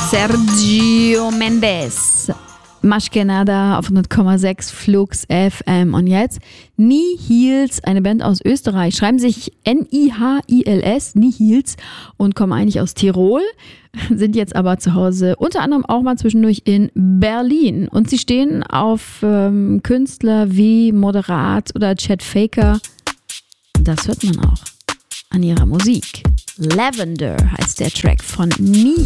Sergio Mendes. Maschkenada auf 100,6 Flux FM. Und jetzt Nihils, eine Band aus Österreich, schreiben sich Nihils, Nihils, und kommen eigentlich aus Tirol, sind jetzt aber zu Hause unter anderem auch mal zwischendurch in Berlin. Und sie stehen auf Künstler wie Moderat oder Chet Faker. Das hört man auch an ihrer Musik. Lavender heißt der Track von Nihils.